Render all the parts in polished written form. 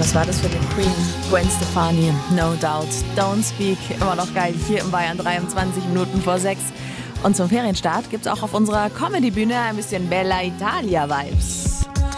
Was war das für eine Queen? Gwen Stefani, No Doubt, Don't Speak, immer noch geil, hier in Bayern, 23 Minuten vor 6. Und zum Ferienstart gibt's auch auf unserer Comedy-Bühne ein bisschen Bella Italia-Vibes.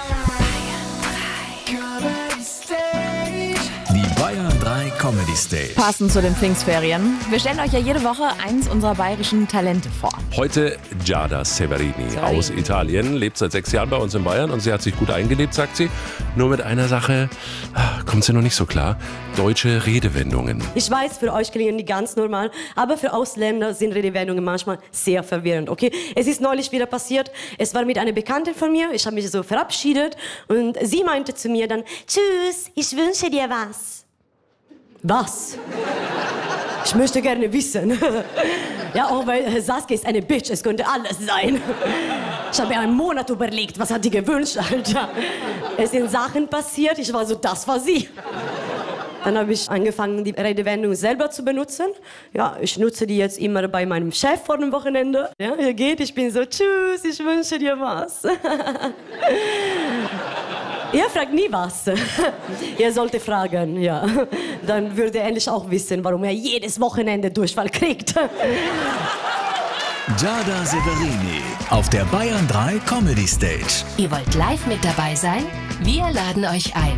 Die Bayern 3 Comedy Stage. Passend zu den Pfingstferien. Wir stellen euch ja jede Woche eins unserer bayerischen Talente vor. Heute Giada Severini aus Italien, lebt seit 6 Jahren bei uns in Bayern und sie hat sich gut eingelebt, sagt sie. Nur mit einer Sache kommt sie noch nicht so klar. Deutsche Redewendungen. Ich weiß, für euch klingen die ganz normal, aber für Ausländer sind Redewendungen manchmal sehr verwirrend, okay? Es ist neulich wieder passiert, es war mit einer Bekannten von mir, ich habe mich so verabschiedet und sie meinte zu mir dann, tschüss, ich wünsche dir was. Was? Ich möchte gerne wissen. Ja, auch weil Saskia ist eine Bitch, es könnte alles sein. Ich habe mir einen Monat überlegt, was hat die gewünscht, Alter. Es sind Sachen passiert, ich war so, das war sie. Dann habe ich angefangen, die Redewendung selber zu benutzen. Ja, ich nutze die jetzt immer bei meinem Chef vor dem Wochenende. Ja, ihr geht, ich bin so, tschüss, ich wünsche dir was. Ihr fragt nie was. Ihr sollte fragen, ja. Dann würde er endlich auch wissen, warum er jedes Wochenende Durchfall kriegt. Giada Severini auf der Bayern 3 Comedy Stage. Ihr wollt live mit dabei sein? Wir laden euch ein.